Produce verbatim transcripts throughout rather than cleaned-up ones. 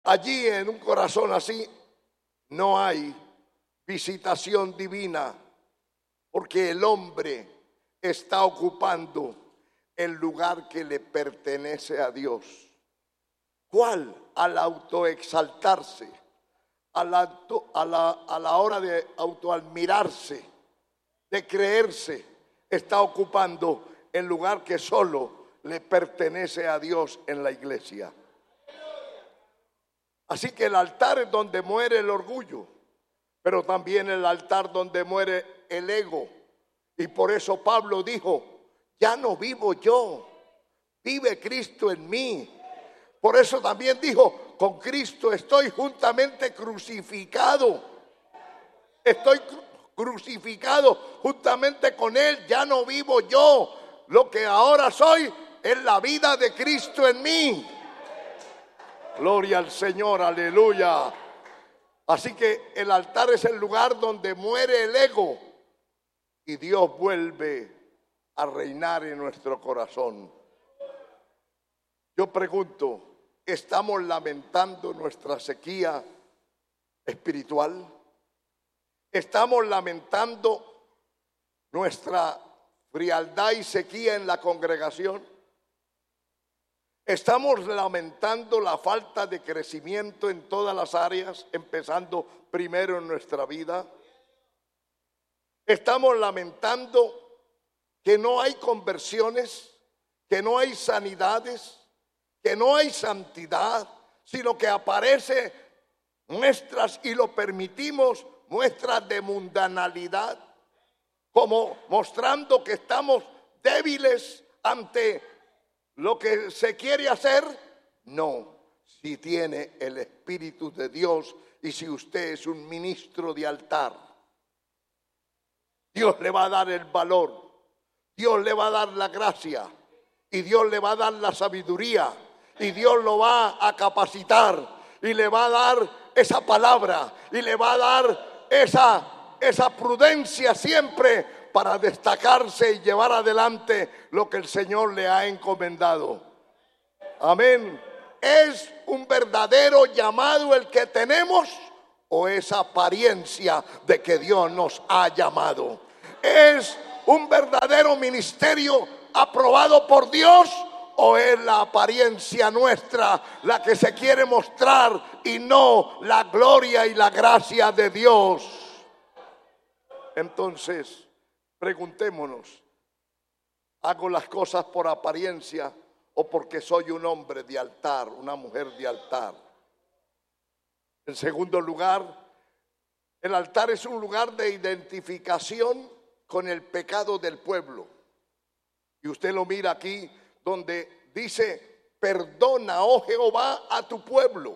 Allí, en un corazón así, no hay visitación divina, porque el hombre está ocupando el lugar que le pertenece a Dios. ¿Cuál? Al autoexaltarse, a la, a la, a la hora de autoadmirarse, de creerse, está ocupando el lugar que solo le pertenece a Dios en la iglesia. Así que el altar es donde muere el orgullo, pero también el altar donde muere el ego. Y por eso Pablo dijo: ya no vivo yo, vive Cristo en mí. Por eso también dijo: con Cristo estoy juntamente crucificado. Estoy crucificado juntamente con Él, ya no vivo yo. Lo que ahora soy es la vida de Cristo en mí. Gloria al Señor, aleluya. Así que el altar es el lugar donde muere el ego y Dios vuelve a reinar en nuestro corazón. Yo pregunto, ¿estamos lamentando nuestra sequía espiritual? ¿Estamos lamentando nuestra frialdad y sequía en la congregación? ¿Estamos lamentando la falta de crecimiento en todas las áreas, empezando primero en nuestra vida? ¿Estamos lamentando que no hay conversiones, que no hay sanidades, que no hay santidad, sino que aparece muestras, y lo permitimos, muestras de mundanalidad, como mostrando que estamos débiles ante lo que se quiere hacer? No, si tiene el Espíritu de Dios y si usted es un ministro de altar, Dios le va a dar el valor, Dios le va a dar la gracia y Dios le va a dar la sabiduría y Dios lo va a capacitar y le va a dar esa palabra y le va a dar esa, esa prudencia siempre para destacarse y llevar adelante lo que el Señor le ha encomendado. Amén. ¿Es un verdadero llamado el que tenemos o es apariencia de que Dios nos ha llamado? ¿Es un verdadero ministerio aprobado por Dios o es la apariencia nuestra la que se quiere mostrar y no la gloria y la gracia de Dios? Entonces, preguntémonos, ¿hago las cosas por apariencia o porque soy un hombre de altar, una mujer de altar? En segundo lugar, el altar es un lugar de identificación con el pecado del pueblo. Y usted lo mira aquí donde dice: perdona, oh Jehová, a tu pueblo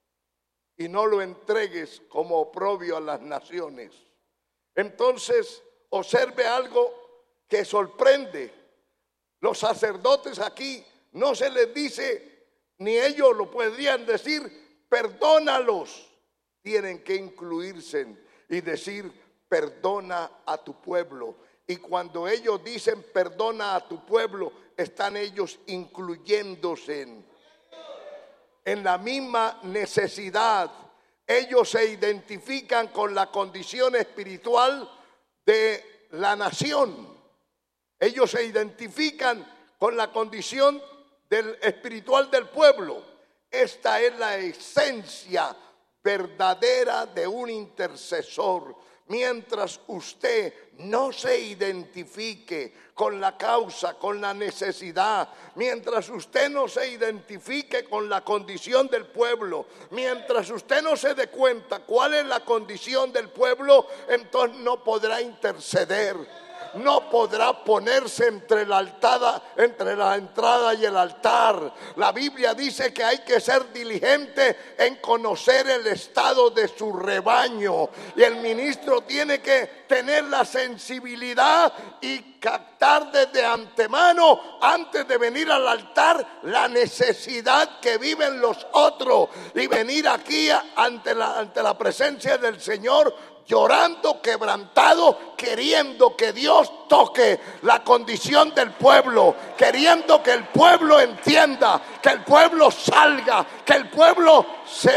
y no lo entregues como oprobio a las naciones. Entonces, observe algo que sorprende. Los sacerdotes aquí no se les dice, ni ellos lo podrían decir, perdónalos. Tienen que incluirse y decir, perdona a tu pueblo. Y cuando ellos dicen perdona a tu pueblo, están ellos incluyéndose en, en la misma necesidad. Ellos se identifican con la condición espiritual de la nación. Ellos se identifican con la condición del espiritual del pueblo. Esta es la esencia verdadera de un intercesor. Mientras usted no se identifique con la causa, con la necesidad, mientras usted no se identifique con la condición del pueblo, mientras usted no se dé cuenta cuál es la condición del pueblo, entonces no podrá interceder. No podrá ponerse entre la altada, entre la entrada y el altar. La Biblia dice que hay que ser diligente en conocer el estado de su rebaño. Y el ministro tiene que tener la sensibilidad y captar desde antemano, antes de venir al altar, la necesidad que viven los otros. Y venir aquí ante la, ante la presencia del Señor llorando, quebrantado, queriendo que Dios toque la condición del pueblo, queriendo que el pueblo entienda, que el pueblo salga, que el pueblo se